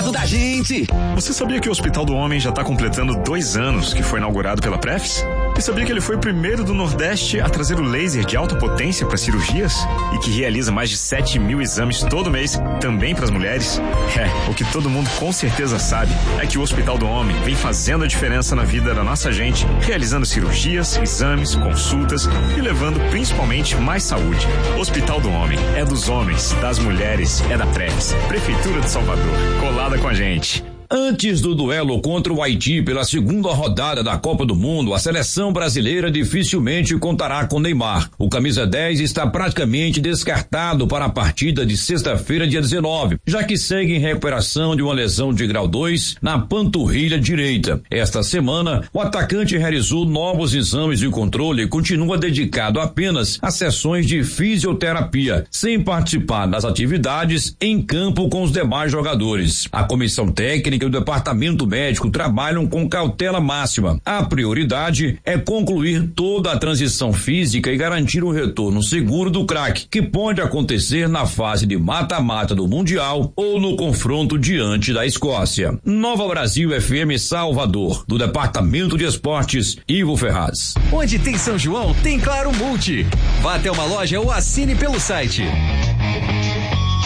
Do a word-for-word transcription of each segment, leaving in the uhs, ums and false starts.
lado da gente. Você sabia que o Hospital do Homem já está completando dois anos que foi inaugurado pela Prefis? E sabia que ele foi o primeiro do Nordeste a trazer o laser de alta potência para cirurgias? E que realiza mais de sete mil exames todo mês, também para as mulheres? É, o que todo mundo com certeza sabe é que o Hospital do Homem vem fazendo a diferença na vida da nossa gente, realizando cirurgias, exames, consultas e levando principalmente mais saúde. Hospital do Homem é dos homens, das mulheres, é da Prefis, Prefeitura de Salvador, colada com a gente. Antes do duelo contra o Haiti pela segunda rodada da Copa do Mundo, a seleção brasileira dificilmente contará com Neymar. O camisa dez está praticamente descartado para a partida de sexta-feira, dia dezenove, já que segue em recuperação de uma lesão de grau dois na panturrilha direita. Esta semana, o atacante realizou novos exames de controle e continua dedicado apenas a sessões de fisioterapia, sem participar das atividades em campo com os demais jogadores. A comissão técnica e o departamento médico trabalham com cautela máxima. A prioridade é concluir toda a transição física e garantir o retorno seguro do craque, que pode acontecer na fase de mata-mata do Mundial ou no confronto diante da Escócia. Nova Brasil F M Salvador, do Departamento de Esportes, Ivo Ferraz. Onde tem São João, tem Claro Multi. Vá até uma loja ou assine pelo site.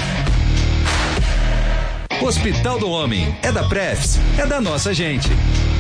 Hospital do Homem, é da Prefis, é da nossa gente.